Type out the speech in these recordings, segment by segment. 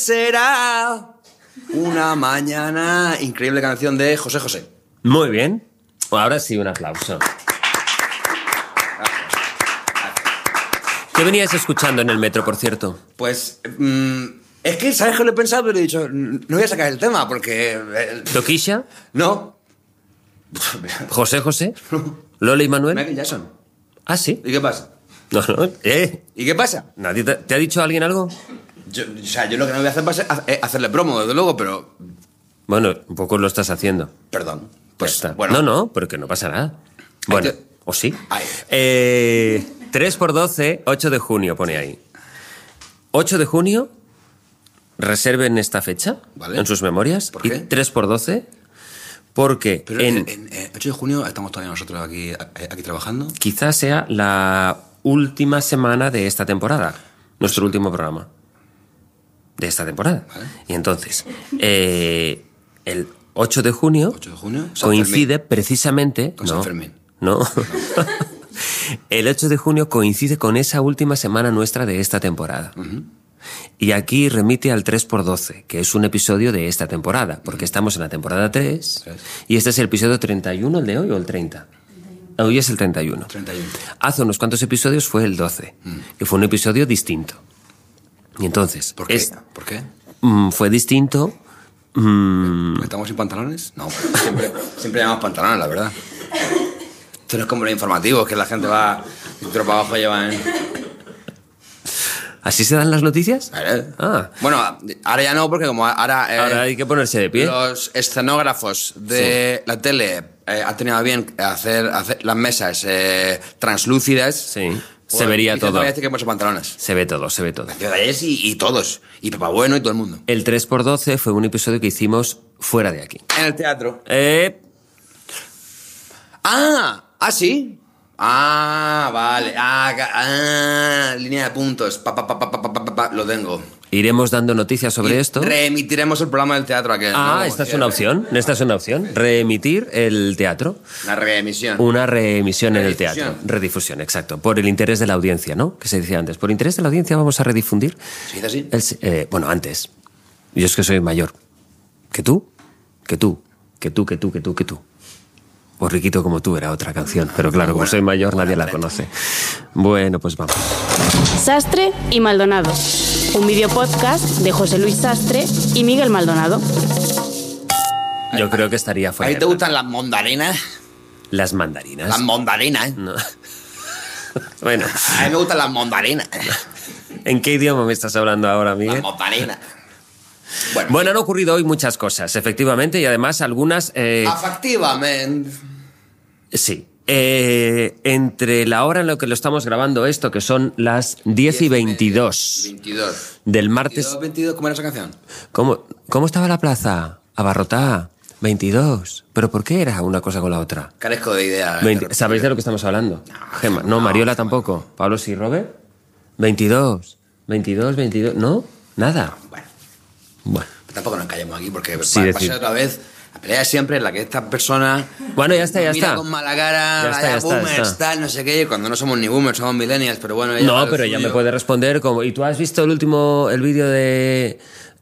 será una mañana. Increíble canción de José José. Muy bien. Ahora sí, un aplauso. ¿Qué venías escuchando en el metro, por cierto? Pues es que, ¿sabes qué lo he pensado? Pero he dicho, no voy a sacar el tema porque... ¿Toquisha? No. ¿José José? ¿Lola y Manuel? Michael Jackson. Ah, sí. ¿Y qué pasa? No. ¿Y qué pasa? ¿Nadie te ha dicho alguien algo? Yo lo que no voy a hacer va a ser hacerle promo, desde luego, pero... Bueno, un poco lo estás haciendo. Perdón. Pues Pues, está. bueno. No, porque no pasa nada. Bueno, ¿o sí? Ay. 3x12, 8 de junio pone ahí. 8 de junio, reserven esta fecha, Vale. en sus memorias. ¿Por qué? Y 3x12, porque Pero en 8 de junio estamos todavía nosotros aquí trabajando. quizás sea la última semana de esta temporada. Nuestro último programa. De esta temporada. Vale. Y entonces, el 8 de junio, 8 de junio, San coincide Fermín. precisamente... Con San Fermín. No. El 8 de junio coincide con esa última semana nuestra de esta temporada. Y aquí remite al 3x12, que es un episodio de esta temporada, porque estamos en la temporada 3, y este es el episodio 31, ¿el de hoy o el 30? Hoy es el 31. 31. Hace unos cuantos episodios fue el 12, que fue un episodio distinto. Y entonces... ¿Por qué? ¿Por qué? Fue distinto... ¿Estamos sin pantalones? No, siempre llevamos pantalones, la verdad. Esto no es como los informativos, que la gente va cintura para abajo y llevan... ¿Así se dan las noticias? Ah. Bueno, ahora ya no, porque como ahora... Ahora hay que ponerse de pie. Los escenógrafos de la tele han tenido a bien hacer las mesas translúcidas. Sí. Pues, Se vería dicen todo. todavía que ponerse pantalones. Se ve todo. Yo de ayer y todos. Y Papá Bueno y todo el mundo. El 3x12 fue un episodio que hicimos fuera de aquí. En el teatro. ¿Sí? Vale. Línea de puntos. Lo tengo. Iremos dando noticias sobre Y esto. reemitiremos el programa del teatro aquel. ¿no? Esta es una opción. Esta es una opción. Reemitir el teatro. Una reemisión. Una reemisión en el Redifusión. teatro. Redifusión, exacto. Por el interés de la audiencia, ¿no? Que se decía antes. Por interés de la audiencia vamos a redifundir. ¿Se dice así? Bueno, antes. Yo es que soy mayor. ¿Que tú? Que tú. O Riquito como tú era otra canción. Pero claro, como soy mayor nadie la conoce. Bueno, pues vamos. Sastre y Maldonado. Un videopodcast de José Luis Sastre y Miguel Maldonado. Yo creo que estaría ¿A fuera. ti te gustan las mondarinas? Las mandarinas. Las mondarinas. No. Bueno, A mí me gustan las mondarinas. ¿en qué idioma me estás hablando ahora, Las Miguel? mondarinas. Bueno, han ocurrido hoy muchas cosas, efectivamente, y además algunas... Efectivamente. Sí. Entre la hora en la que lo estamos grabando esto, que son las 10 y 22 22. del martes... 22, ¿cómo era esa canción? ¿Cómo estaba la plaza? Abarrotada. 22. ¿Pero por qué era una cosa con la otra? Carezco de idea. ¿Sabéis de lo que estamos hablando? Gemma. No, Mariola tampoco. Pablo sí, Robert. 22. ¿No? Nada. Bueno. Tampoco nos callemos aquí porque Sí, va a decir. ser otra vez. La pelea es siempre en la que esta persona... Bueno, ya está. Mira con mala cara, Ya está. boomers, tal, no sé qué. Cuando no somos ni boomers, somos millennials, pero bueno... ella va No, a lo pero ella suyo. me puede responder como... ¿Y tú has visto el vídeo de...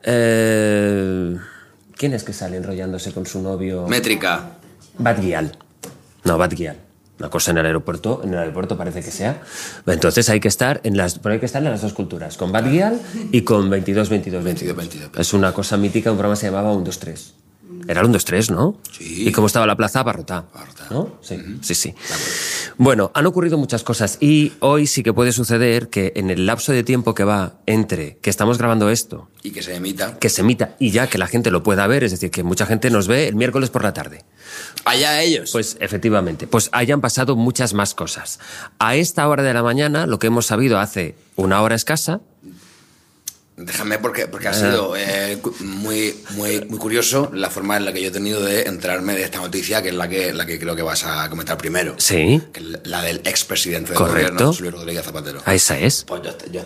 ¿Quién es que sale enrollándose con su novio? Métrica. Batguial. No, Batguial. Una cosa en el aeropuerto parece que sea. Entonces hay que estar en las dos culturas, con Batguial y con 22. Es una cosa mítica, un programa se llamaba 1, 2, 3. Era el 1, 2, 3, ¿no? Sí. ¿Y cómo estaba la plaza? Abarrotada. ¿No? Sí. Bueno, han ocurrido muchas cosas y hoy sí que puede suceder que en el lapso de tiempo que va entre que estamos grabando esto, Y que se emita. que se emita y ya que la gente lo pueda ver, es decir, que mucha gente nos ve el miércoles por la tarde. Allá ellos. Pues efectivamente, pues hayan pasado muchas más cosas. A esta hora de la mañana, lo que hemos sabido hace una hora escasa... Déjame porque ha sido muy curioso la forma en la que yo he tenido de enterarme de esta noticia, que es la que creo que vas a comentar primero. Sí. Que es la del expresidente del Correcto. gobierno, José Luis Rodríguez Zapatero. Esa es. Pues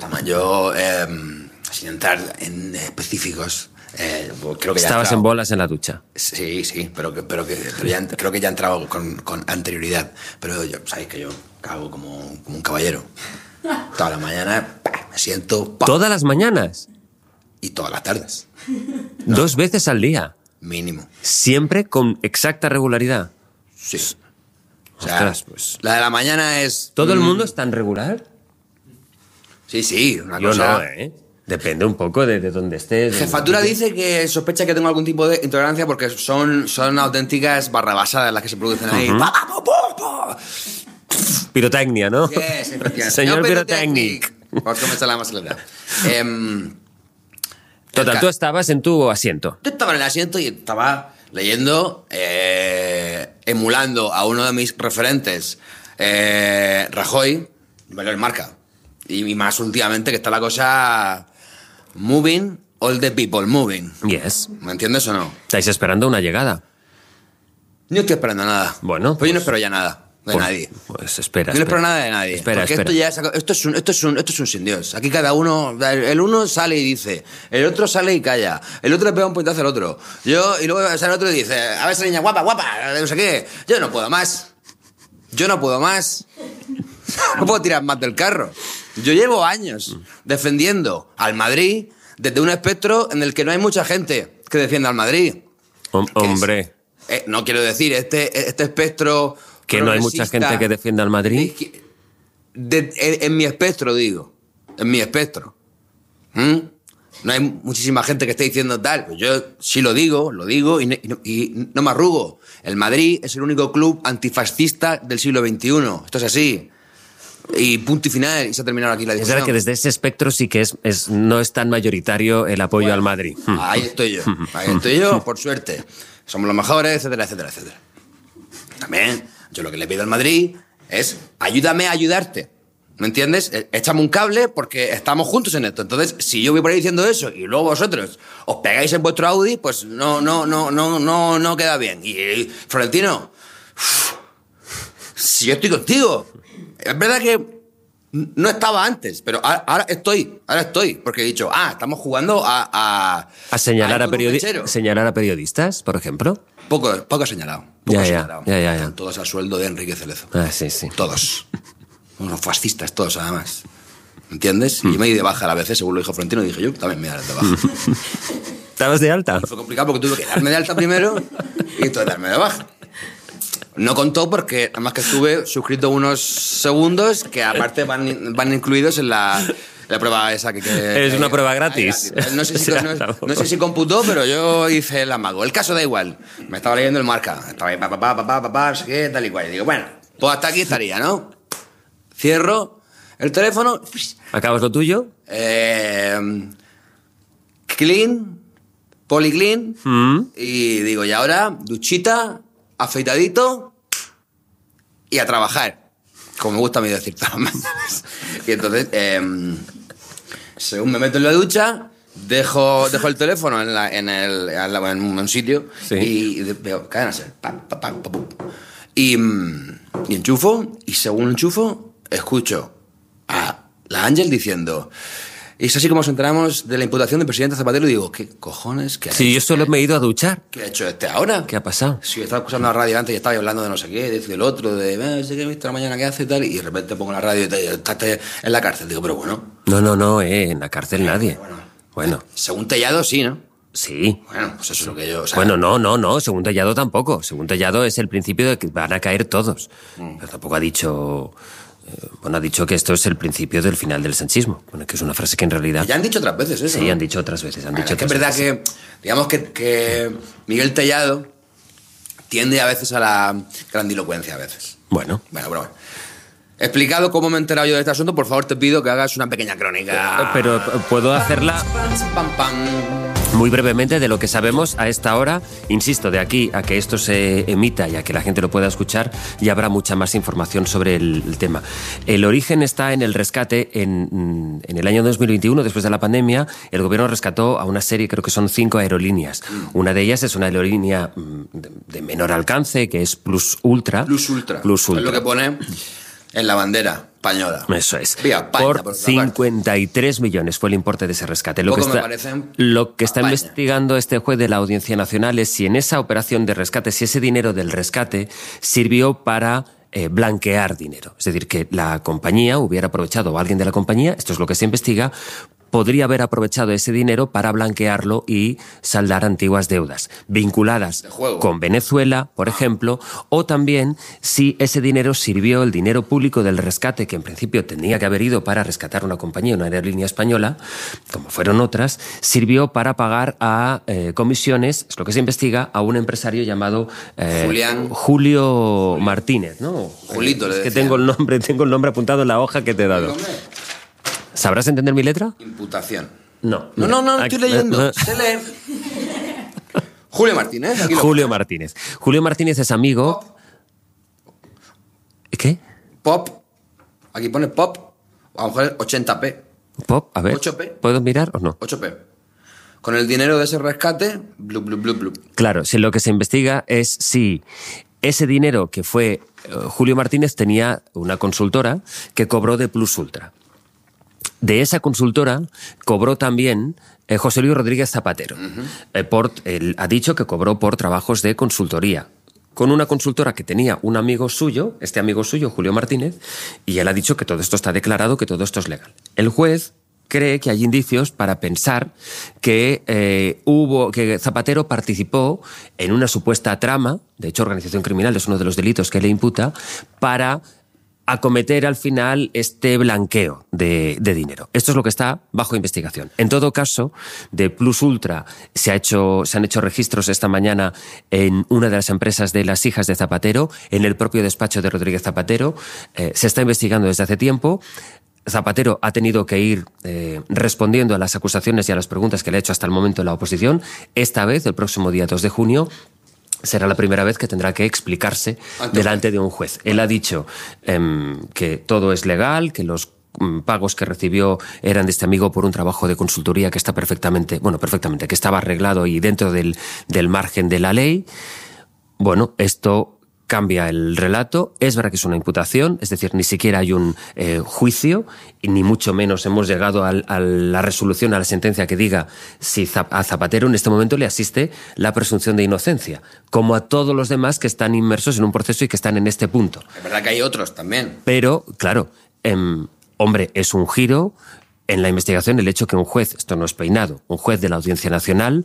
sin entrar en específicos, creo que ya Estabas en bolas en la ducha. Sí, pero ya, creo que ya he entrado con anterioridad. Pero sabéis que yo cago como un caballero. Toda la mañana me siento... ¿Todas las mañanas? y todas las tardes. 2 veces al día. Mínimo. Siempre con exacta regularidad. Sí. O sea, Ostras, pues. la de la mañana es... ¿Todo el mundo es tan regular? Sí, una Yo cosa... no, ¿eh? Depende un poco de dónde estés. Jefatura dice que sospecha que tengo algún tipo de intolerancia porque son auténticas barrabasadas las que se producen ahí. Ujú. ¡Pa, pa, pa, pa, pa! Pirotecnia, ¿no? Yes, efectivamente. Señor Pirotecnic. Pirotecnic. Vamos a comenzar la más acelerada. Total, tú estabas en tu asiento. Yo estaba en el asiento y estaba leyendo, emulando a uno de mis referentes, Rajoy, el Marca. Y más últimamente que está la cosa moving, all the people moving. Yes. ¿Me entiendes o no? Estáis esperando una llegada. No estoy esperando nada. Bueno, pues yo no espero ya nada de Pues- nadie. Pues espera. Yo no espero espera. nada de nadie. Espera, porque espera. esto es un sin Dios. Aquí cada uno, el uno sale y dice, el otro sale y calla, el otro le pega un puñetazo al otro. Y luego sale el otro y dice, a ver esa niña guapa, no sé qué. Yo no puedo más. No puedo tirar más del carro. Yo llevo años defendiendo al Madrid desde un espectro en el que no hay mucha gente que defienda al Madrid. Hombre, No quiero decir, este espectro... que no hay mucha progresista, gente que defienda al Madrid. en mi espectro, digo. En mi espectro. No hay muchísima gente que esté diciendo tal. Pues yo sí lo digo y no me arrugo. El Madrid es el único club antifascista del siglo XXI. Esto es así. Y punto y final. Y se ha terminado aquí la Es discusión. verdad que desde ese espectro sí que no es tan mayoritario el apoyo al Madrid. Ahí estoy yo, por suerte. Somos los mejores, etcétera, etcétera, etcétera. También, yo lo que le pido al Madrid es ayúdame a ayudarte. ¿Me entiendes? Échame un cable porque estamos juntos en esto. Entonces, si yo voy por ahí diciendo eso y luego vosotros os pegáis en vuestro Audi, pues no queda bien. Y Florentino, si yo estoy contigo. Es verdad que no estaba antes, pero ahora estoy, porque he dicho, estamos jugando a señalar a ir con un mechero. señalar a periodistas, por ejemplo. Poco señalado. Ya. Están todos al sueldo de Enrique Cerezo. Sí. Todos. Unos fascistas todos, además. ¿Entiendes? Y me di de baja a la vez, según lo dijo Florentino, y dije yo también me voy a dar de baja. ¿Estabas de alta? Fue complicado porque tuve que darme de alta primero y entonces darme de baja. No contó porque, además que estuve suscrito unos segundos que aparte van incluidos en la prueba esa que es una prueba gratis. No sé si computó, pero yo hice el amago. El caso da igual. Me estaba leyendo el Marca. Estaba ahí, papá, no sé qué, tal y cual. Y digo, bueno, pues hasta aquí estaría, ¿no? Cierro el teléfono. ¿Acabas lo tuyo? Clean, policlean. Y digo, y ahora, duchita, afeitadito y a trabajar. Como me gusta a mí decir todas las mañanas. Y entonces, según me meto en la ducha, dejo el teléfono en un sitio. Sí. Y veo cadena ser. Y enchufo, y según enchufo, escucho a la Ángel diciendo... Y es así como nos enteramos de la imputación del presidente Zapatero y digo, ¿qué cojones? ¿Qué ha Sí, hecho? yo solo me he ido a duchar. ¿Qué ha hecho este ahora? ¿Qué ha pasado? Sí, estaba escuchando la radio antes y estaba hablando de no sé qué, del otro, de no sé qué he visto la mañana que hace y tal, y de repente pongo la radio y estás en la cárcel. Digo, pero bueno. No, en la cárcel nadie. Bueno. Según Tellado, sí, ¿no? Sí. Bueno, pues eso es lo que yo... O sea, Bueno, no, según Tellado tampoco. Según Tellado es el principio de que van a caer todos. Pero tampoco ha dicho... ha dicho que esto es el principio del final del sanchismo. Bueno, que es una frase que en realidad... ya han dicho otras veces eso. Sí, ¿no? han dicho otras veces. Es que es verdad que, digamos que Miguel Tellado tiende a veces a la grandilocuencia a veces. Bueno. Bueno. Explicado cómo me he enterado yo de este asunto, por favor te pido que hagas una pequeña crónica. Pero puedo hacerla muy brevemente de lo que sabemos a esta hora. Insisto, de aquí a que esto se emita y a que la gente lo pueda escuchar, ya habrá mucha más información sobre el tema. El origen está en el rescate. En el año 2021, después de la pandemia, el gobierno rescató a una serie, creo que son 5 aerolíneas. Una de ellas es una aerolínea de menor alcance, que es Plus Ultra. Plus Ultra. Es lo que pone en la bandera española. Eso es. Vía España, por 53 millones fue el importe de ese rescate. Lo que está investigando este juez de la Audiencia Nacional es si en esa operación de rescate, si ese dinero del rescate sirvió para blanquear dinero. Es decir, que la compañía hubiera aprovechado, o alguien de la compañía, esto es lo que se investiga, podría haber aprovechado ese dinero para blanquearlo y saldar antiguas deudas vinculadas con Venezuela, por ejemplo, o también si ese dinero sirvió, el dinero público del rescate, que en principio tenía que haber ido para rescatar una compañía, una aerolínea española, como fueron otras, sirvió para pagar a comisiones, es lo que se investiga, a un empresario llamado Julio Martínez, ¿no? Julito, es que tengo el nombre apuntado en la hoja que te he dado. ¿Sabrás entender mi letra? Imputación. No. No, estoy leyendo. Se lee. Julio Martínez. Julio Martínez. Julio Martínez es amigo... Pop. ¿Qué? Pop. Aquí pone pop. A lo mejor es 80p. Pop, a ver. 8p. ¿Puedo mirar o no? 8p. Con el dinero de ese rescate, blu, blu, blu, blu. Claro, si lo que se investiga es si ese dinero que fue Julio Martínez tenía una consultora que cobró de Plus Ultra. De esa consultora cobró también José Luis Rodríguez Zapatero. Él ha dicho que cobró por trabajos de consultoría con una consultora que tenía un amigo suyo, Julio Martínez, y él ha dicho que todo esto está declarado, que todo esto es legal. El juez cree que hay indicios para pensar que que Zapatero participó en una supuesta trama, de hecho organización criminal es uno de los delitos que le imputa, para acometer al final este blanqueo de dinero. Esto es lo que está bajo investigación. En todo caso, de Plus Ultra se han hecho registros esta mañana en una de las empresas de las hijas de Zapatero, en el propio despacho de Rodríguez Zapatero. Se está investigando desde hace tiempo. Zapatero ha tenido que ir respondiendo a las acusaciones y a las preguntas que le ha hecho hasta el momento la oposición. Esta vez, el próximo día 2 de junio, será la primera vez que tendrá que explicarse delante de un juez. Él ha dicho que todo es legal, que los pagos que recibió eran de este amigo por un trabajo de consultoría que está perfectamente, que estaba arreglado y dentro del margen de la ley. Bueno, esto cambia el relato. Es verdad que es una imputación, es decir, ni siquiera hay un juicio, y ni mucho menos hemos llegado a la resolución, a la sentencia que diga si a Zapatero en este momento le asiste la presunción de inocencia, como a todos los demás que están inmersos en un proceso y que están en este punto. Es verdad que hay otros también. Pero, claro, hombre, es un giro en la investigación el hecho que un juez, esto no es peinado, un juez de la Audiencia Nacional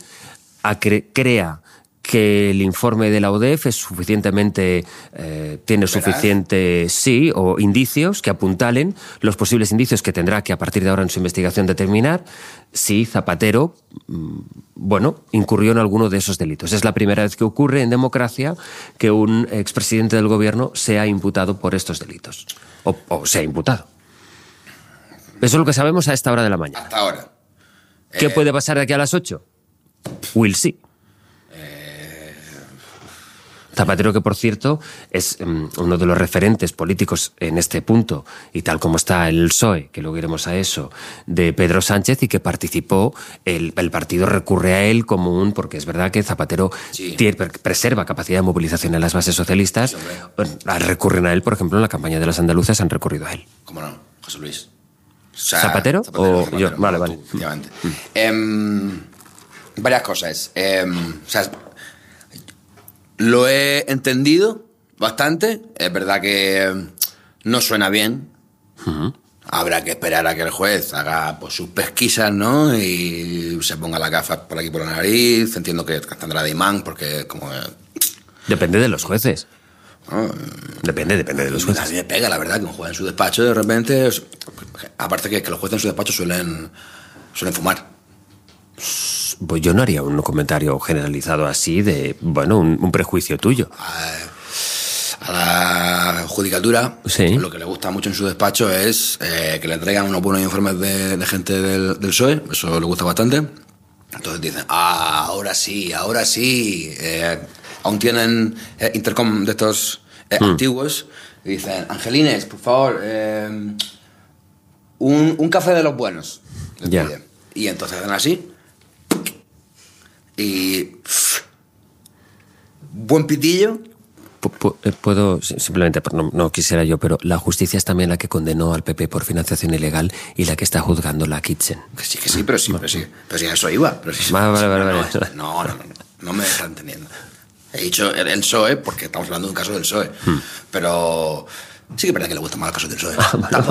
crea que el informe de la UDEF es suficientemente tiene suficiente o indicios que apuntalen los posibles indicios que tendrá que a partir de ahora en su investigación determinar si Zapatero incurrió en alguno de esos delitos. Es la primera vez que ocurre en democracia que un expresidente del gobierno sea imputado por estos delitos o sea imputado. Eso es lo que sabemos a esta hora de la mañana. Hasta ahora. ¿Qué puede pasar de aquí a las 8? We'll see. Zapatero, que por cierto es uno de los referentes políticos en este punto, y tal como está el PSOE, que luego iremos a eso, de Pedro Sánchez, y que participó, el partido recurre a él como porque es verdad que Zapatero preserva capacidad de movilización en las bases socialistas. Recurren a él, por ejemplo, en la campaña de las andaluzas han recurrido a él. ¿Cómo no? José Luis. O sea, ¿Zapatero? ¿O Zapatero, yo? Vale. Tú, efectivamente. Varias cosas. Lo he entendido bastante. Es verdad que no suena bien. Uh-huh. Habrá que esperar a que el juez haga sus pesquisas, ¿no? Y se ponga las gafas por aquí por la nariz. Entiendo que tendrá de imán, porque como... Depende de los jueces. Depende de los jueces. A mí me pega, la verdad, que un juez en su despacho de repente... Aparte que los jueces en su despacho suelen fumar. Pues yo no haría un comentario generalizado así de, un prejuicio tuyo. A la judicatura, sí. Lo que le gusta mucho en su despacho es que le traigan unos buenos informes de gente del PSOE, eso le gusta bastante. Entonces dicen, ahora sí. Aún tienen intercom de estos antiguos, y dicen, Angelines, por favor, un café de los buenos. Ya. Y entonces hacen así. Y buen pitillo. Puedo simplemente, no quisiera yo, pero la justicia es también la que condenó al PP por financiación ilegal y la que está juzgando la Kitchen. Que sí, pero sí a eso iba. Vale. No me está entendiendo. He dicho el PSOE porque estamos hablando de un caso del PSOE. Pero Sí que es verdad que le gustan más los casos del PSOE.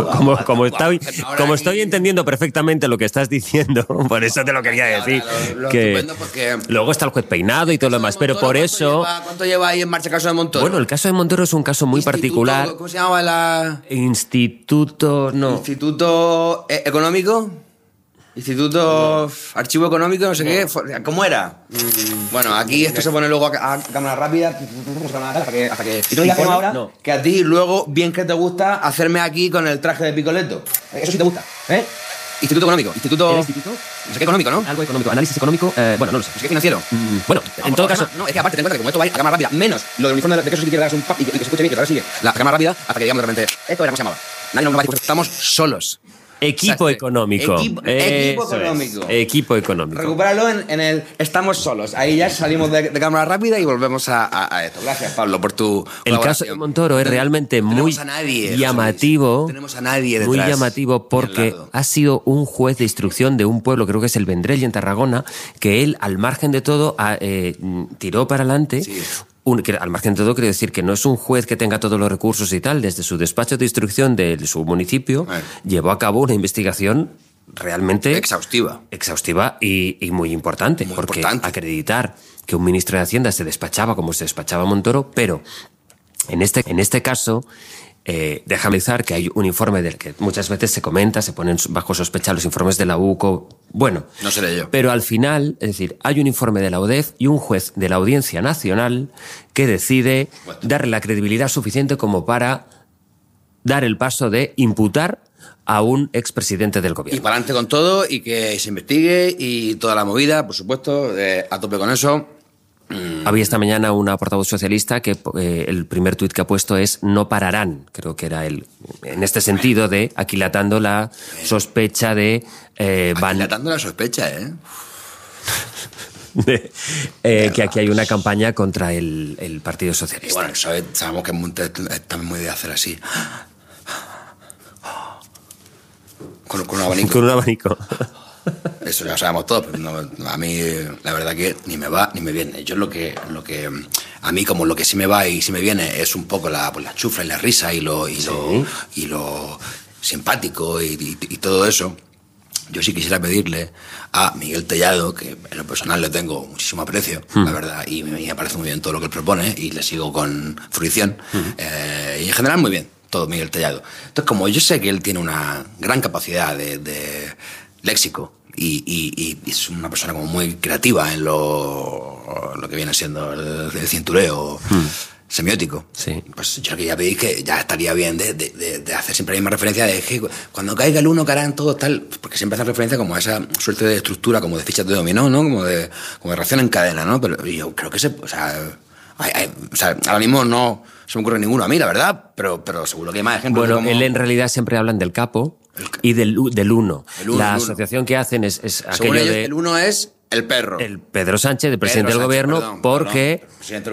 Como estoy entendiendo perfectamente lo que estás diciendo, por eso te lo quería decir. Que luego está el juez Peinado y todo lo demás, pero por eso... ¿Cuánto lleva ahí en marcha el caso de Montoro? Bueno, el caso de Montoro es un caso muy particular. ¿Cómo se llamaba la...? Instituto Económico... Instituto Archivo Económico, no sé qué. ¿Cómo era? Bueno, aquí esto se pone luego a cámara rápida. Hasta que... ¿Y tú digas ahora? No. Que a ti luego, bien que te gusta hacerme aquí con el traje de Picoleto. Eso sí te gusta, ¿eh? Instituto Económico. ¿El instituto? No sé qué económico, ¿no? Algo económico. Análisis económico. Bueno, no lo sé. No sé qué financiero. Bueno, en todo caso... No, es que aparte ten en cuenta que como esto va a cámara rápida, menos lo del uniforme de que eso sí que quieras un pap y que se escuche bien, que ahora sigue la cámara rápida hasta que digamos de repente, esto era como se llamaba. Nadie nos va a decir, estamos solos. Equipo económico. Equipo económico. Recupéralo en el estamos solos. Ahí ya salimos de cámara rápida y volvemos a esto. Gracias, Pablo, por tu El caso de Montoro es realmente muy llamativo. No tenemos a nadie detrás. Muy llamativo porque ha sido un juez de instrucción de un pueblo, creo que es el Vendrell, en Tarragona, que él, al margen de todo, tiró para adelante. Sí. Que al margen de todo quiere decir que no es un juez que tenga todos los recursos y tal. Desde su despacho de instrucción de su municipio llevó a cabo una investigación realmente exhaustiva y muy importante. Acreditar que un ministro de Hacienda se despachaba como se despachaba Montoro, pero en este caso... déjame decir que hay un informe del que muchas veces se comenta, se ponen bajo sospecha los informes de la UCO. Bueno, no seré yo. Pero al final, es decir, hay un informe de la UDEF y un juez de la Audiencia Nacional que decide darle la credibilidad suficiente como para dar el paso de imputar a un expresidente del gobierno. Y para adelante con todo y que se investigue y toda la movida, por supuesto, a tope con eso. Había esta mañana una portavoz socialista que el primer tuit que ha puesto es "no pararán", creo que era él, en este sentido de aquilatando la sospecha de... aquilatando la sospecha, que aquí hay una campaña contra el Partido Socialista. Y bueno, sabemos que están muy de hacer así. Con un abanico. Con un abanico. Eso ya lo sabemos todos, pero a mí la verdad que ni me va ni me viene. Yo lo que a mí como lo que sí me va y sí me viene es un poco la chufla y la risa y lo simpático y todo eso. Yo sí quisiera pedirle a Miguel Tellado, que en lo personal le tengo muchísimo aprecio, la verdad, y me parece muy bien todo lo que él propone y le sigo con fruición, y en general muy bien todo Miguel Tellado. Entonces, como yo sé que él tiene una gran capacidad de léxico y es una persona como muy creativa en lo que viene siendo el cintureo semiótico, pues yo quería pedir que ya estaría bien de hacer siempre la misma referencia de que cuando caiga el uno caerán todos tal, porque siempre hacen referencia como a esa suerte de estructura como de fichas de dominó, ¿no? Como de reacción en cadena, ¿no? Pero yo creo que ahora mismo no se me ocurre ninguno a mí, la verdad, pero seguro que hay más ejemplos. Bueno, él en realidad siempre hablan del capo y del uno. La asociación que hacen es aquello ellos, de... El uno es el perro. El Pedro Sánchez, el presidente del gobierno, porque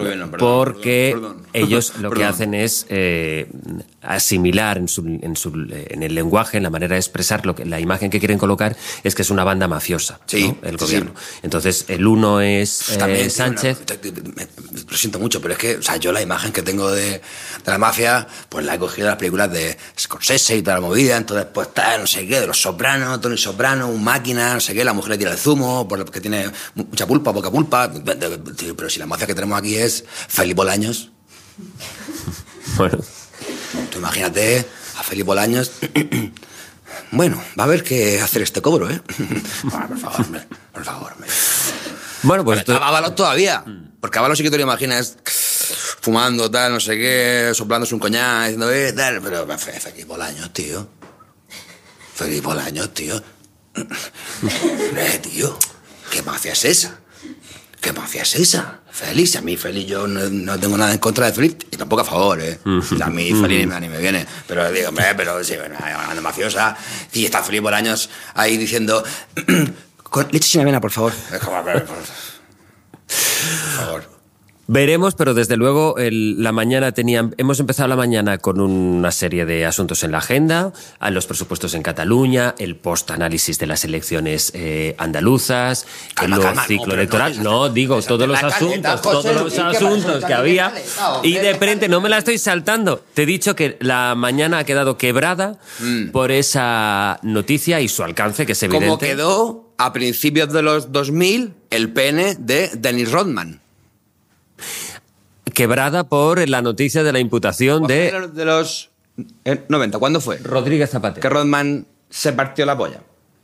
ellos lo que hacen es asimilar en el lenguaje, en la manera de expresar la imagen que quieren colocar, es que es una banda mafiosa, ¿no? El gobierno. Sí. Entonces, el uno es Sánchez. Lo siento mucho, pero es que yo la imagen que tengo de la mafia, pues la he cogido de las películas de Scorsese y toda la movida, entonces pues está, no sé qué, de Los Sopranos, Tony Soprano, un máquina, no sé qué, la mujer le tira el zumo, porque tiene mucha pulpa, poca pulpa, pero si la mafia que tenemos aquí es Felipe Bolaños. Bueno. Tú imagínate a Felipe Bolaños. Bueno, va a haber que hacer este cobro, ¿eh? Bueno, por favor, hombre. Bueno, pues... Ábalos todavía. Porque Ábalos sí que te lo imaginas fumando, tal, no sé qué, soplándose un coñac, diciendo, tal, pero Felipe Bolaños, tío. Felipe Bolaños, tío. Tío, ¿qué mafia es esa? ¿Qué mafia es esa? Félix, a mí Félix, yo no tengo nada en contra de Félix y tampoco a favor, ¿eh? A mí Félix ni me viene. Pero digo, hombre, pero sí, bueno, una mafiosa. Y está Felipe Bolaños ahí diciendo, con leche sin avena, por favor. Por favor. Veremos, pero desde luego hemos empezado la mañana con una serie de asuntos en la agenda, a los presupuestos en Cataluña, el post-análisis de las elecciones andaluzas, ciclo electoral. Todos los asuntos que había. Y de frente, no me la estoy saltando. Te he dicho que la mañana ha quedado quebrada por esa noticia y su alcance, que es evidente. Como quedó a principios de los 2000 el pene de Dennis Rodman. Quebrada por la noticia de la imputación de los 90. ¿Cuándo fue? Rodríguez Zapatero. Que Rodman se partió la polla.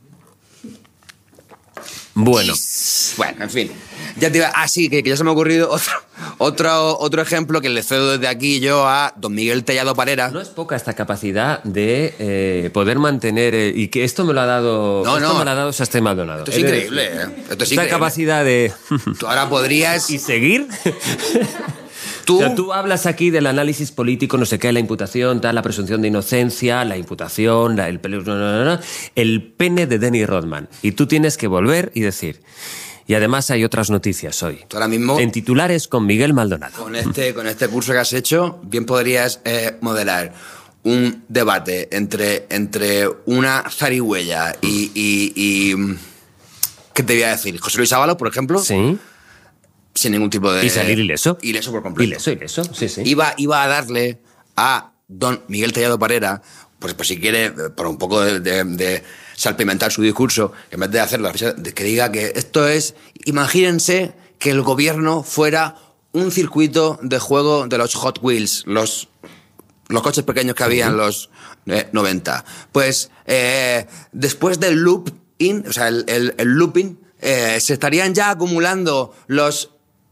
Bueno, en fin. Ya te iba... sí, que ya se me ha ocurrido otro ejemplo que le cedo desde aquí yo a don Miguel Tellado Parera. No es poca esta capacidad de poder mantener... y que esto me lo ha dado... me lo ha dado Sastre Maldonado. Esto es increíble, ¿eh? Esta capacidad de... Tú ahora podrías... ¿Y seguir? Tú... O sea, tú hablas aquí del análisis político, no sé qué, la imputación, la presunción de inocencia, la imputación, el pene de Dennis Rodman. Y tú tienes que volver y decir... Y además hay otras noticias hoy. Tú ahora mismo... En titulares con Miguel Maldonado. Con este curso que has hecho, bien podrías modelar un debate entre una zarigüeya y... ¿Qué te voy a decir? José Luis Ábalos, por ejemplo. Sí. Sin ningún tipo de... Y salir ileso. Ileso por completo. Ileso, sí. Iba a darle a don Miguel Tellado Parera, pues si quiere, por un poco de salpimentar su discurso, que en vez de hacerlo, que diga que esto es... Imagínense que el gobierno fuera un circuito de juego de los Hot Wheels, los coches pequeños que había en los 90. Pues después del loop-in, o sea, el looping, se estarían ya acumulando los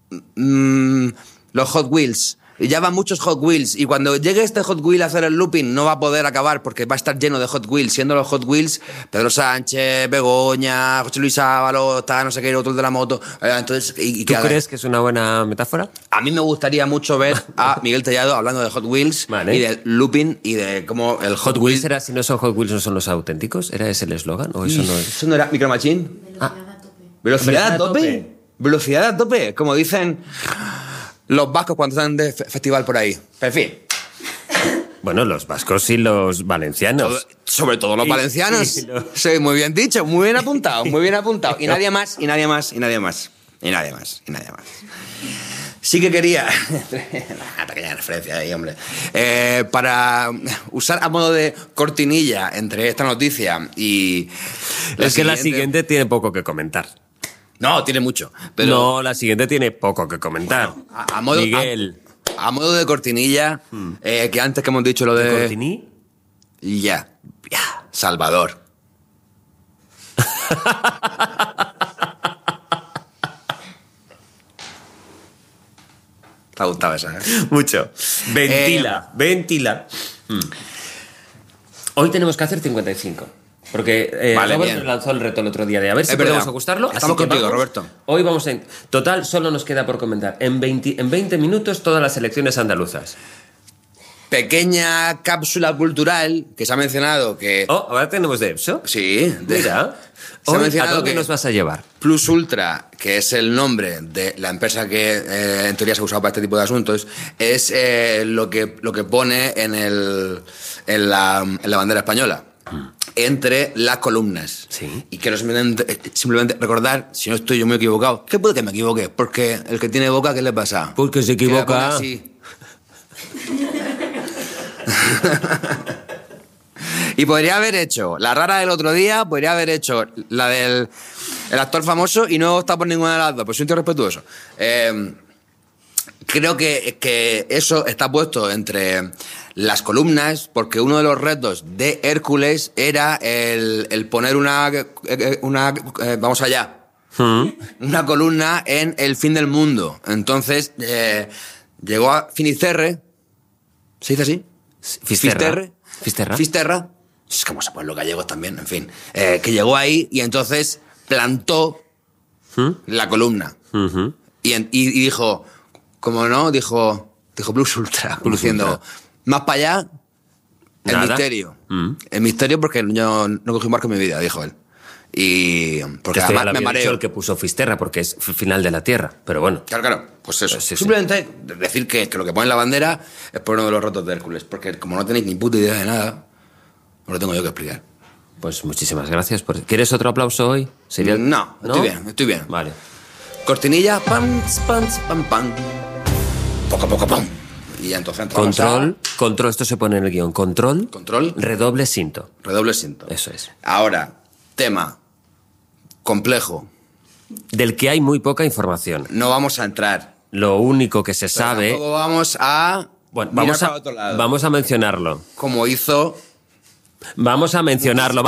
Hot Wheels. Y ya van muchos Hot Wheels. Y cuando llegue este Hot Wheel a hacer el looping, no va a poder acabar porque va a estar lleno de Hot Wheels. Siendo los Hot Wheels Pedro Sánchez, Begoña, José Luis Ábalos, no sé qué, otro de la moto. Entonces, ¿Tú crees que es una buena metáfora? A mí me gustaría mucho ver a Miguel Tellado hablando de Hot Wheels, vale, y del looping y de cómo el Hot Wheels era, si no son Hot Wheels, no son los auténticos. ¿Era ese el eslogan? ¿O eso no es? ¿Eso no era Micro Machine? Velocidad a tope. Velocidad a tope, como dicen los vascos cuando están de festival por ahí. En fin. Bueno, los vascos y los valencianos. Sobre todo los valencianos. Sí, muy bien dicho, muy bien apuntado, muy bien apuntado. Y nadie más, y nadie más, y nadie más. Y nadie más, y nadie más. Sí que quería... Una pequeña referencia ahí, hombre. Para usar a modo de cortinilla entre esta noticia y... La siguiente tiene poco que comentar. No, tiene mucho. Pero... No, la siguiente tiene poco que comentar. Bueno, Miguel. A modo de cortinilla, que antes que hemos dicho lo de... ¿De cortiní? Ya. Salvador. Te ha gustado esa, ¿eh? Mucho. Ventila. Hoy tenemos que hacer 55. Porque vale, Robert bien. lanzó el reto el otro día de a ver si podemos ajustarlo. Estamos contigo, Roberto. Hoy vamos en... Total, solo nos queda por comentar. En 20 minutos todas las elecciones andaluzas. Pequeña cápsula cultural que se ha mencionado que... Oh, ¿ahora tenemos de EPSO? Sí. Mira. Se ha mencionado ¿A dónde que nos vas a llevar? Plus Ultra, que es el nombre de la empresa que en teoría se ha usado para este tipo de asuntos, es lo que pone en la bandera española. Entre las columnas. Sí. Y quiero simplemente recordar, si no estoy yo muy equivocado, que puede que me equivoque, porque el que tiene boca, ¿qué le pasa? Porque se equivoca. Así. Y podría haber hecho la rara del otro día, podría haber hecho la del el actor famoso y no está por ninguna de las dos, pues soy un tío respetuoso. Creo que eso está puesto entre las columnas, porque uno de los retos de Hércules era el poner una vamos allá, una columna en el fin del mundo. Entonces llegó a Finisterre, ¿se dice así? Fisterra. Es como se ponen los gallegos también, en fin. Que llegó ahí y entonces plantó la columna. Y dijo... Como no, dijo Plus Ultra, como diciendo, más para allá, el Nada. misterio. El misterio porque yo no cogí un barco en mi vida, dijo él. Y porque Esto ya además lo me había dicho mareo. el que puso Fisterra, porque es final de la Tierra. Pero bueno, Claro, pues eso. Sí, sí. Simplemente decir que lo que pone en la bandera es por uno de los rotos de Hércules. Porque como no tenéis ni puta idea de nada, os lo tengo yo que explicar. pues muchísimas gracias. ¿Quieres otro aplauso hoy? ¿Sería? No, estoy bien. Vale. Cortinilla, pam, pam, pam, pam. Poco, pam. Y ya entonces entramos Control, esto se pone en el guión. Control. Redoble cinto. Redoble cinto. Eso es. Ahora, tema complejo. Del que hay muy poca información. No vamos a entrar. Lo único que se sabe... Tampoco vamos a Bueno, mirar para otro lado. vamos a mencionarlo. Como hizo... Vamos a mencionarlo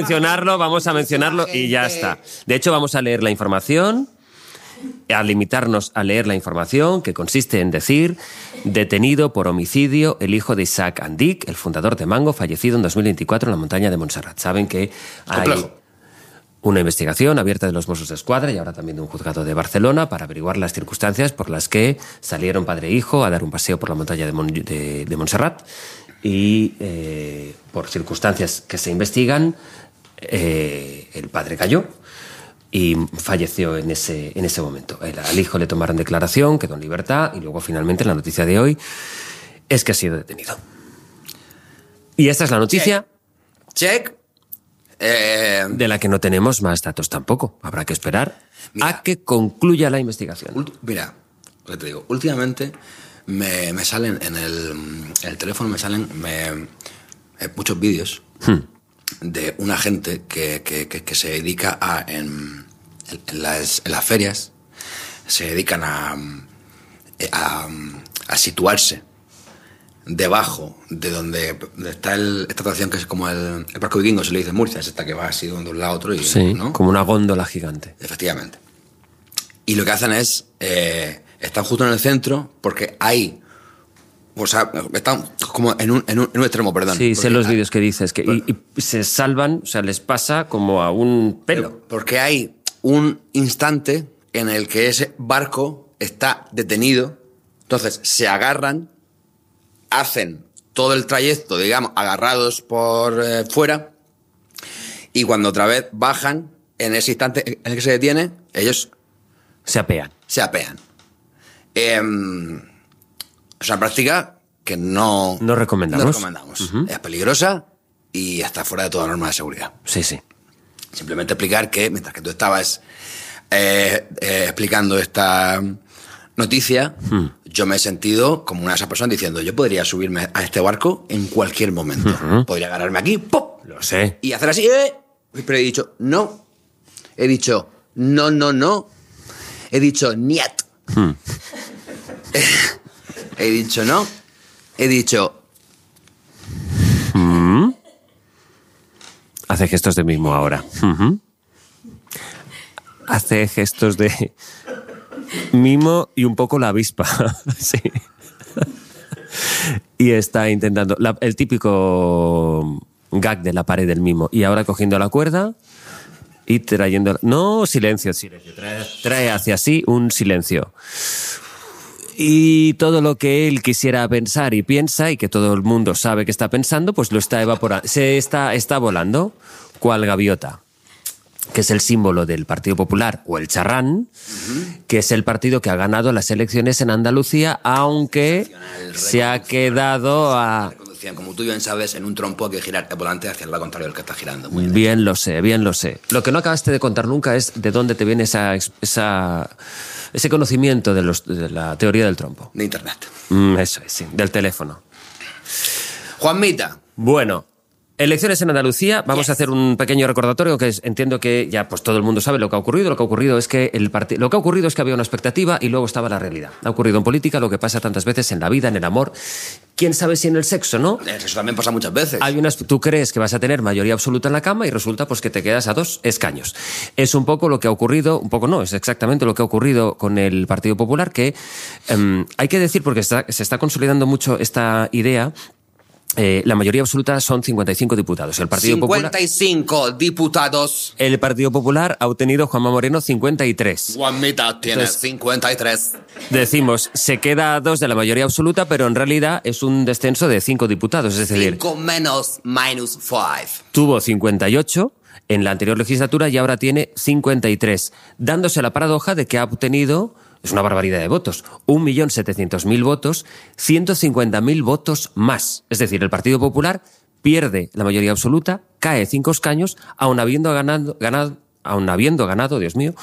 y ya está. De hecho, vamos a leer la información, a limitarnos a leer la información, que consiste en decir: detenido por homicidio el hijo de Isaac Andic, el fundador de Mango, fallecido en 2024 en la montaña de Montserrat. Saben que hay Complejo. una investigación abierta de los Mossos d'Esquadra y ahora también de un juzgado de Barcelona para averiguar las circunstancias por las que salieron padre e hijo a dar un paseo por la montaña de Montserrat. Y por circunstancias que se investigan, el padre cayó y falleció en ese momento. Al hijo le tomaron declaración, quedó en libertad y luego finalmente la noticia de hoy es que ha sido detenido. Y esta es la noticia Check. de la que no tenemos más datos tampoco. Habrá que esperar a que concluya la investigación. Mira, lo que te digo, últimamente me salen en el teléfono, me salen muchos vídeos de una gente que se dedica en las ferias, se dedican a situarse debajo de donde está esta atracción que es como el Parque Vikingo, se le dice en Murcia, es esta que va así de un lado a otro. Sí, ¿no? como una góndola gigante. Efectivamente. Y lo que hacen es, están justo en el centro porque hay, o sea, están como en un extremo, perdón. Sí, sé Porque los vídeos que dices, y se salvan, o sea, les pasa como a un pelo. Porque hay un instante en el que ese barco está detenido, entonces se agarran, hacen todo el trayecto, digamos, agarrados por fuera, y cuando otra vez bajan, en ese instante en el que se detiene, ellos Se apean. se apean. Es una práctica que no recomendamos. Uh-huh. Es peligrosa y está fuera de toda norma de seguridad. Sí, sí. Simplemente explicar que mientras que tú estabas explicando esta noticia, yo me he sentido como una de esas personas diciendo: yo podría subirme a este barco en cualquier momento. Podría agarrarme aquí, ¡pop! Lo sé. Y hacer así, pero he dicho no. He dicho no. He dicho niet. He dicho no. He dicho... Hace gestos de mimo ahora. Hace gestos de mimo y un poco la avispa. Sí. Y está intentando... el típico gag de la pared del mimo. Y ahora cogiendo la cuerda y trayendo... No, silencio. Trae hacia sí un silencio. Y todo lo que él quisiera pensar y piensa, y que todo el mundo sabe que está pensando, pues lo está evaporando. Está volando, cual gaviota, que es el símbolo del Partido Popular, o el charrán, que es el partido que ha ganado las elecciones en Andalucía, aunque se ha quedado a... Como tú bien sabes, en un trompo hay que girar el volante hacia el lado contrario del que está girando. Bien lo sé. Lo que no acabaste de contar nunca es de dónde te viene ese conocimiento de la teoría del trompo. De internet. Eso es, sí, del teléfono. Juanmita. Bueno, elecciones en Andalucía. Vamos a hacer un pequeño recordatorio que entiendo que ya pues todo el mundo sabe lo que ha ocurrido. Lo que ha ocurrido es que había una expectativa y luego estaba la realidad. Ha ocurrido en política lo que pasa tantas veces en la vida, en el amor. ¿Quién sabe si en el sexo, no? Eso también pasa muchas veces. Tú crees que vas a tener mayoría absoluta en la cama y resulta pues que te quedas a 2 escaños. Es un poco lo que ha ocurrido, es exactamente lo que ha ocurrido con el Partido Popular, que hay que decir, porque se está consolidando mucho esta idea. La mayoría absoluta son 55 diputados. El Partido 55 diputados. El Partido Popular ha obtenido Juanma Moreno 53. Juanmita tiene 53. Decimos, se queda a 2 de la mayoría absoluta, pero en realidad es un descenso de 5 diputados. Es decir, 5 menos -5. tuvo 58 en la anterior legislatura y ahora tiene 53, dándose la paradoja de que ha obtenido, es una barbaridad de votos, 1.700.000 votos, 150.000 votos más. Es decir, el Partido Popular pierde la mayoría absoluta, cae 5 escaños, aun habiendo ganado, Dios mío,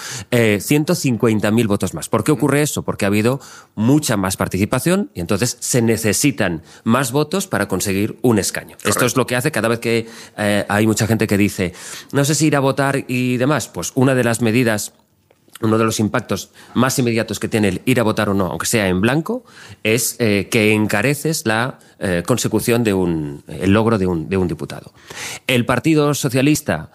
150.000 votos más. ¿Por qué ocurre eso? Porque ha habido mucha más participación y entonces se necesitan más votos para conseguir un escaño. Correcto. Esto es lo que hace cada vez que hay mucha gente que dice, no sé si ir a votar y demás. Pues una de las medidas, uno de los impactos más inmediatos que tiene el ir a votar o no, aunque sea en blanco, es que encareces la consecución de el logro de un diputado. El Partido Socialista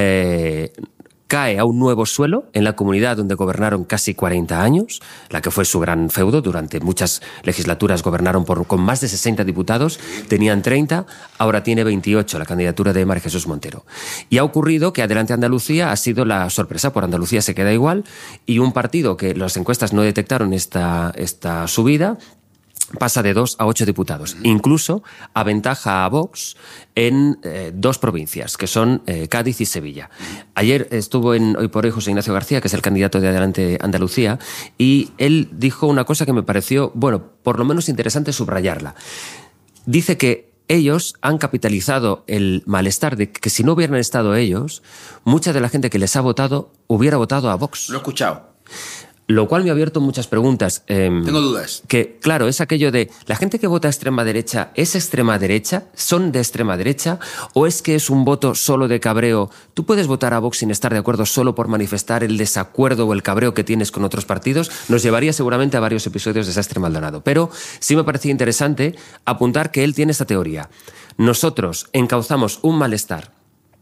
cae a un nuevo suelo en la comunidad donde gobernaron casi 40 años, la que fue su gran feudo. Durante muchas legislaturas gobernaron con más de 60 diputados, tenían 30, ahora tiene 28, la candidatura de María Jesús Montero. Y ha ocurrido que Adelante Andalucía ha sido la sorpresa, por Andalucía se queda igual, y un partido que las encuestas no detectaron esta subida, pasa de 2 a 8 diputados. Incluso aventaja a Vox en 2 provincias, que son Cádiz y Sevilla. Ayer estuvo Hoy por Hoy José Ignacio García, que es el candidato de Adelante Andalucía, y él dijo una cosa que me pareció, bueno, por lo menos interesante subrayarla. Dice que ellos han capitalizado el malestar de que si no hubieran estado ellos, mucha de la gente que les ha votado hubiera votado a Vox. Lo he escuchado. Lo cual me ha abierto muchas preguntas. Tengo dudas. Que, claro, es aquello de, ¿la gente que vota a extrema derecha es extrema derecha? ¿Son de extrema derecha? ¿O es que es un voto solo de cabreo? ¿Tú puedes votar a Vox sin estar de acuerdo solo por manifestar el desacuerdo o el cabreo que tienes con otros partidos? Nos llevaría seguramente a varios episodios de Sastre Maldonado. Pero sí me parecía interesante apuntar que él tiene esta teoría. Nosotros encauzamos un malestar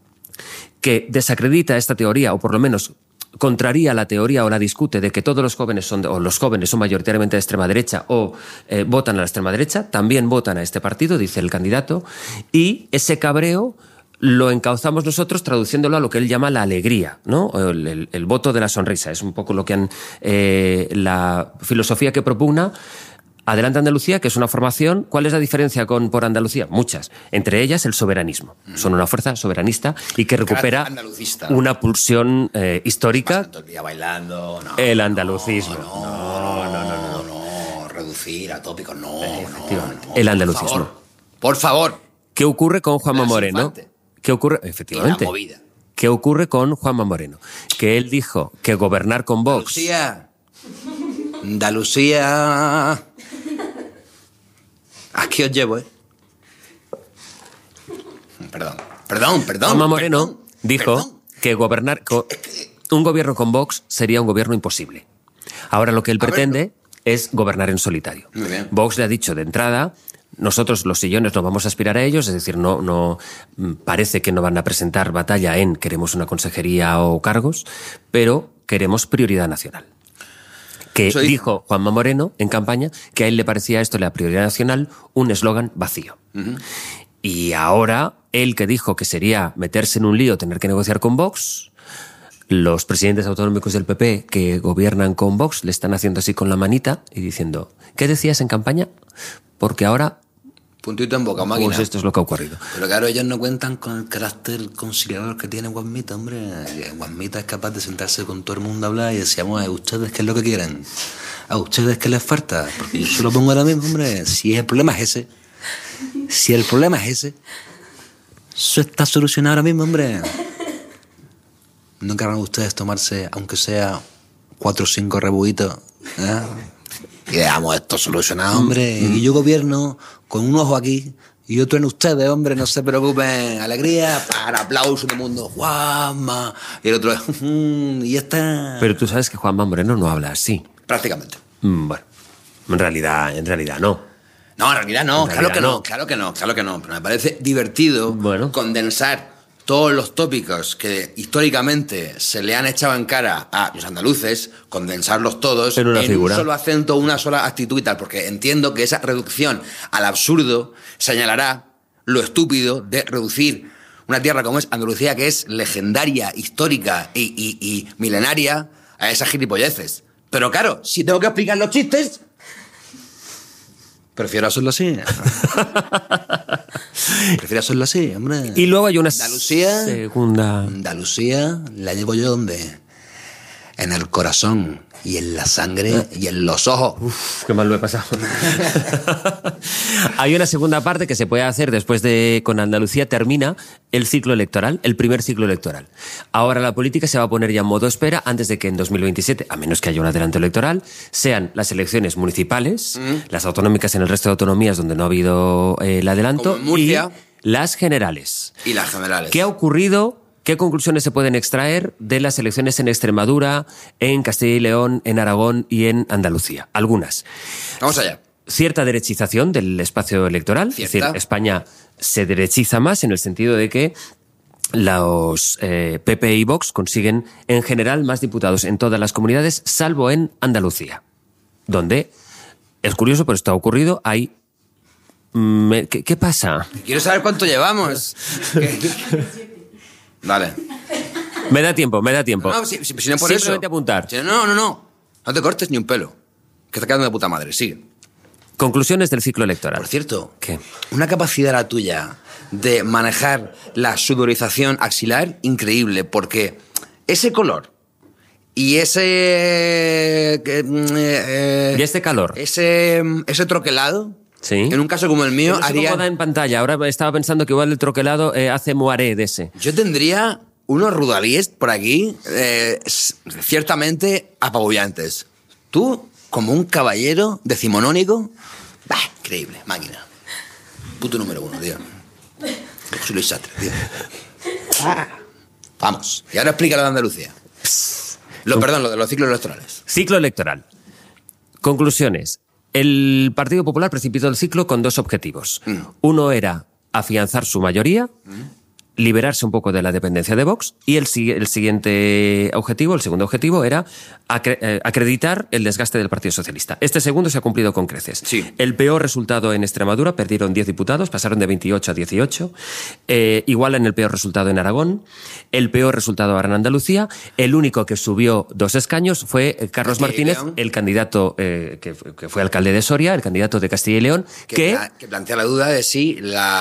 que desacredita esta teoría, o por lo menos contraría la teoría o la discute de que todos los jóvenes son mayoritariamente de extrema derecha o votan a la extrema derecha, también votan a este partido, dice el candidato, y ese cabreo lo encauzamos nosotros traduciéndolo a lo que él llama la alegría, ¿no? El voto de la sonrisa. Es un poco lo que la filosofía que propugna Adelante Andalucía, que es una formación. ¿Cuál es la diferencia con Por Andalucía? Muchas. Entre ellas, el soberanismo. Son una fuerza soberanista y que recupera una pulsión histórica. Todo el día bailando. No, el andalucismo. No. Reducir a tópicos. No. El andalucismo. Por favor. ¿Qué ocurre con Juanma Moreno? ¿Qué ocurre? Efectivamente. Y la movida. ¿Qué ocurre con Juanma Moreno? Que él dijo que gobernar con Vox... Andalucía. Aquí os llevo, Perdón. Juanma Moreno dijo que gobernar un gobierno con Vox sería un gobierno imposible. Ahora lo que él pretende es gobernar en solitario. Vox le ha dicho de entrada, nosotros los sillones no vamos a aspirar a ellos, es decir, no parece que no van a presentar batalla en queremos una consejería o cargos, pero queremos prioridad nacional. Que dijo Juanma Moreno en campaña que a él le parecía esto, la prioridad nacional, un eslogan vacío. Uh-huh. Y ahora, él que dijo que sería meterse en un lío, tener que negociar con Vox, los presidentes autonómicos del PP que gobiernan con Vox le están haciendo así con la manita y diciendo, ¿qué decías en campaña? Porque ahora... Puntito en boca, máquina. Pues esto es lo que ha ocurrido. Pero claro, ellos no cuentan con el carácter conciliador que tiene Guasmita, hombre. Guasmita es capaz de sentarse con todo el mundo a hablar y decíamos, ¿a ustedes qué es lo que quieren? ¿A ustedes qué les falta? Porque yo se lo pongo ahora mismo, hombre. Si el problema es ese, eso está solucionado ahora mismo, hombre. ¿No querrán ustedes tomarse, aunque sea 4 o 5 rebuitos? Y dejamos esto solucionado, hombre. Y yo gobierno con un ojo aquí y otro en ustedes, hombre. No se preocupen. Alegría, para aplauso todo el mundo. Juanma. Y el otro, y ya está. Pero tú sabes que Juanma Moreno no habla así. Prácticamente. Bueno, en realidad no. No, en realidad no. Claro que no. Pero me parece divertido condensar todos los tópicos que históricamente se le han echado en cara a los andaluces, condensarlos todos en un solo acento, una sola actitud y tal, porque entiendo que esa reducción al absurdo señalará lo estúpido de reducir una tierra como es Andalucía, que es legendaria, histórica y milenaria, a esas gilipolleces. Pero claro, si tengo que explicar los chistes, prefiero hacerlo así. Prefiero hacerlo así, hombre. Y luego hay una Andalucía, segunda... Andalucía la llevo yo ¿dónde? En el corazón y en la sangre y en los ojos. Uf, qué mal lo he pasado. Hay una segunda parte que se puede hacer después de... Con Andalucía termina el ciclo electoral, el primer ciclo electoral. Ahora la política se va a poner ya en modo espera antes de que en 2027, a menos que haya un adelanto electoral, sean las elecciones municipales, las autonómicas en el resto de autonomías donde no ha habido el adelanto, Como en Murcia. y las generales. Y las generales. ¿Qué ha ocurrido? ¿Qué conclusiones se pueden extraer de las elecciones en Extremadura, en Castilla y León, en Aragón y en Andalucía? Algunas. Vamos allá. Cierta derechización del espacio electoral. Cierta. Es decir, España se derechiza más en el sentido de que los PP y Vox consiguen en general más diputados en todas las comunidades, salvo en Andalucía, donde, es curioso, pero esto ha ocurrido, hay... ¿Qué pasa? Quiero saber cuánto llevamos. Vale. Me da tiempo. No, si no por Simplemente eso. apuntar. Si no. No te cortes ni un pelo. Que está quedando de puta madre. Sigue. Conclusiones del ciclo electoral. Por cierto, ¿Qué? una capacidad la tuya de manejar la sudorización axilar increíble, porque ese color y ese... ¿Y este calor? Ese troquelado, Sí. en un caso como el mío, No sé cómo da en pantalla. Ahora estaba pensando que igual el troquelado hace moaré de ese. Yo tendría unos rudalíes por aquí ciertamente apabullantes. Tú, como un caballero decimonónico, increíble, máquina. Puto número 1, tío. José Luis Sastre, tío. Vamos. Y ahora explícalo de Andalucía. Perdón, lo de los ciclos electorales. Ciclo electoral. Conclusiones. El Partido Popular precipitó el ciclo con dos objetivos. Uno era afianzar su mayoría, liberarse un poco de la dependencia de Vox, y el siguiente objetivo, el segundo objetivo, era acreditar el desgaste del Partido Socialista. Este segundo se ha cumplido con creces. Sí. El peor resultado en Extremadura, perdieron 10 diputados, pasaron de 28 a 18. Igual en el peor resultado en Aragón. El peor resultado ahora en Andalucía. El único que subió 2 escaños fue Carlos Castilla y Martínez, León. el candidato que fue alcalde de Soria, el candidato de Castilla y León, Que plantea la duda de si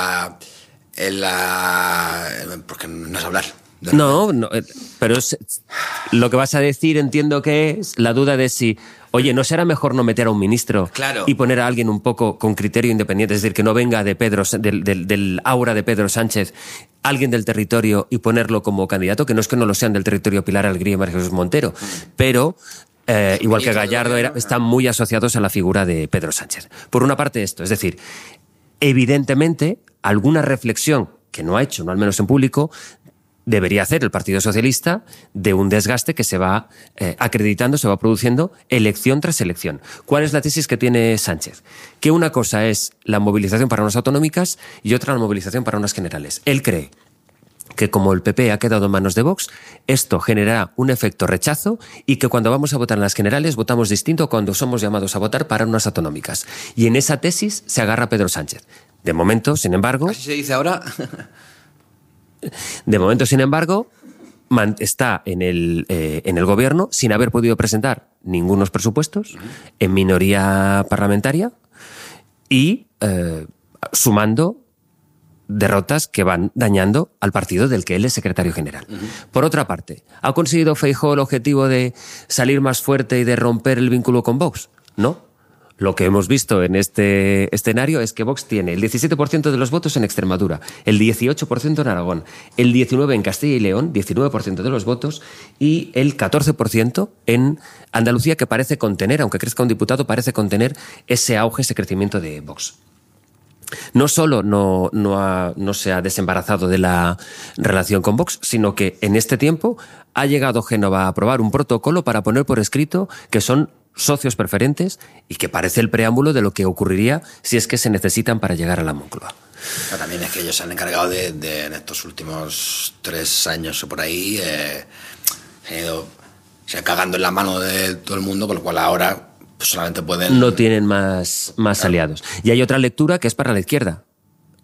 porque no es hablar. No, pero lo que vas a decir entiendo que es la duda de si, oye, ¿no será mejor no meter a un ministro Claro. y poner a alguien un poco con criterio independiente? Es decir, que no venga de del aura de Pedro Sánchez, alguien del territorio, y ponerlo como candidato, que no lo sean del territorio Pilar Alegría y María Jesús Montero, pero... igual que Gallardo, están muy asociados a la figura de Pedro Sánchez. Por una parte esto, es decir, evidentemente, alguna reflexión que no ha hecho, no al menos en público, debería hacer el Partido Socialista de un desgaste que se va acreditando, se va produciendo elección tras elección. ¿Cuál es la tesis que tiene Sánchez? Que una cosa es la movilización para unas autonómicas y otra la movilización para unas generales. Él cree que como el PP ha quedado en manos de Vox, esto generará un efecto rechazo y que cuando vamos a votar en las generales votamos distinto a cuando somos llamados a votar para unas autonómicas. Y en esa tesis se agarra Pedro Sánchez. De momento, sin embargo... Así se dice ahora. De momento, sin embargo, está en el gobierno sin haber podido presentar ningunos presupuestos, en minoría parlamentaria y sumando derrotas que van dañando al partido del que él es secretario general. Por otra parte, ¿ha conseguido Feijóo el objetivo de salir más fuerte y de romper el vínculo con Vox? No. Lo que hemos visto en este escenario es que Vox tiene el 17% de los votos en Extremadura, el 18% en Aragón, el 19% en Castilla y León, 19% de los votos, y el 14% en Andalucía, que parece contener, aunque crezca un diputado, parece contener ese auge, ese crecimiento de Vox. No solo no se ha desembarazado de la relación con Vox, sino que en este tiempo ha llegado Génova a aprobar un protocolo para poner por escrito que son socios preferentes y que parece el preámbulo de lo que ocurriría si es que se necesitan para llegar a la Moncloa. Pero también es que ellos se han encargado de en estos últimos 3 años o por ahí, se han ido cagando en la mano de todo el mundo, con lo cual ahora pues solamente pueden... No tienen más aliados. Y hay otra lectura que es para la izquierda.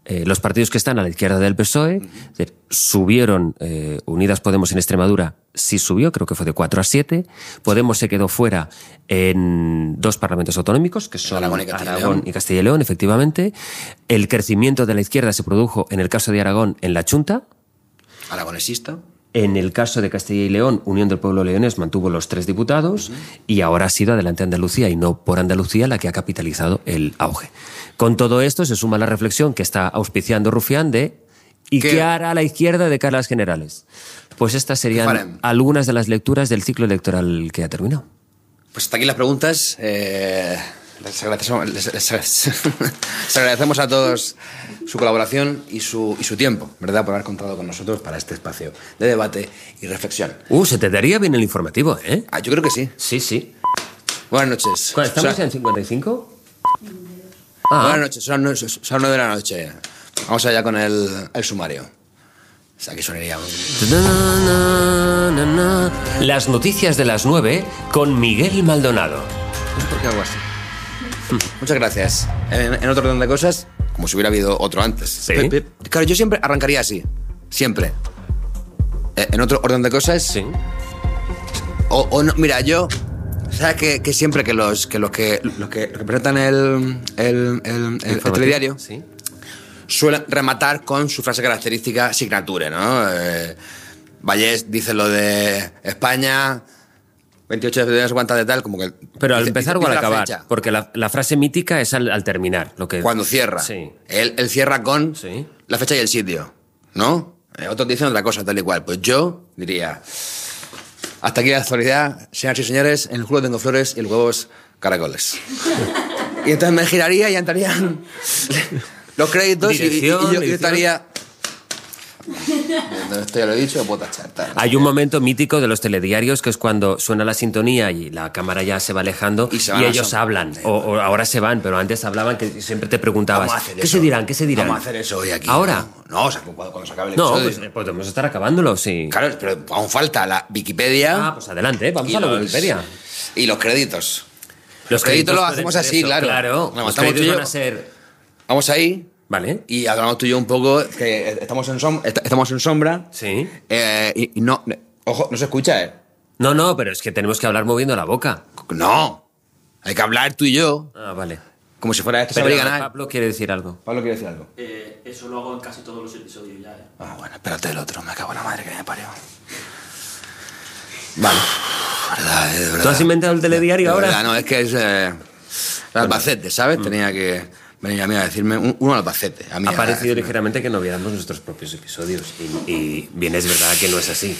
los partidos que están a la izquierda del PSOE. Es decir, subieron Unidas Podemos en Extremadura, sí subió, creo que fue de 4 a 7. Podemos se quedó fuera en 2 parlamentos autonómicos, que son Aragón y Castilla y León, efectivamente. El crecimiento de la izquierda se produjo, en el caso de Aragón, en la Chunta. Aragonesista. En el caso de Castilla y León, Unión del Pueblo Leonés mantuvo los 3 diputados y ahora ha sido adelante Andalucía, y no por Andalucía, la que ha capitalizado el auge. Con todo esto se suma la reflexión que está auspiciando Rufián de ¿y qué hará la izquierda de cara a las generales? Pues estas serían algunas de las lecturas del ciclo electoral que ha terminado. Pues hasta aquí las preguntas. Les agradecemos a todos su colaboración y su tiempo, ¿verdad?, por haber contado con nosotros para este espacio de debate y reflexión. Se te daría bien el informativo, ¿eh? Yo creo que sí. Sí. Buenas noches. ¿Estamos en 55? Buenas noches, son 9 de la noche. Vamos allá con el sumario. O sea, que sonaría... Las noticias de las 9 con Miguel Maldonado. ¿Por qué hago así? Muchas gracias. En otro orden de cosas, como si hubiera habido otro antes. ¿Sí? Claro, yo siempre arrancaría así. Siempre. En otro orden de cosas... Sí. O no, mira, yo... ¿Sabes que siempre que los que representan el telediario... Sí. Suelen rematar con su frase característica signature, ¿no? Vallés dice lo de España... 28 de febrero, no sé cuántas de tal, como que... Pero al empezar o al acabar, fecha. porque la frase mítica es al terminar. Cuando cierra. Sí. Él cierra con la fecha y el sitio, ¿no? Otros dicen otra cosa, tal y cual. Pues yo diría... Hasta aquí la actualidad, señoras y señores, en el culo tengo flores y en los huevos caracoles. Y entonces me giraría y entrarían los créditos y yo estaría... Esto ya lo he dicho, puedo tachar. Hay un momento mítico de los telediarios que es cuando suena la sintonía y la cámara ya se va alejando y ellos hablan. O ahora se van, pero antes hablaban, que siempre te preguntabas ¿qué se dirán? Vamos a hacer eso hoy aquí. ¿Ahora? No, o sea, cuando se acabe el episodio. No, pues podemos estar acabándolo, sí. Claro, pero aún falta la Wikipedia. Pues adelante, vamos a la Wikipedia. Y los créditos. Los créditos los hacemos así, eso, claro. Los créditos van a ser... Vamos ahí. Vale. Y hablamos tú y yo un poco, que estamos en sombra. Sí. Y no... Ojo, no se escucha, ¿eh? No, pero es que tenemos que hablar moviendo la boca. No. Hay que hablar tú y yo. Vale. Como si fuera esto. Pero Pablo quiere decir algo. Pablo quiere decir algo. Eso lo hago en casi todos los episodios ya, ¿eh? Bueno, espérate el otro. Me cago en la madre que me parió. Vale. Verdad. ¿Tú has inventado el telediario ahora? No, es que es... Albacete, ¿sabes? Tenía que... Venir a mí a decirme uno al Albacete. Ha parecido ligeramente que no viéramos nuestros propios episodios. Y bien es verdad que no es así.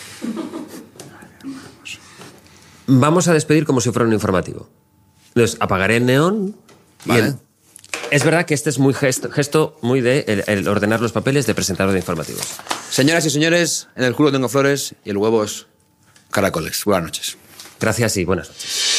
Vamos a despedir como si fuera un informativo. Entonces, apagaré el neón. Vale. Es verdad que este es muy gesto muy de el ordenar los papeles de presentador de informativos. Señoras y señores, en el culo tengo flores y el huevo es caracoles. Buenas noches. Gracias y buenas noches.